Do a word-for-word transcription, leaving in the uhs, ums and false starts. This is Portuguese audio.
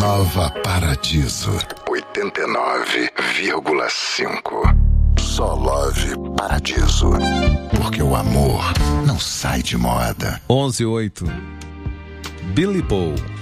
Nova Paradiso oitenta e nove vírgula cinco. Só Love Paradiso, porque o amor não sai de moda. onze e oito. Billy Paul.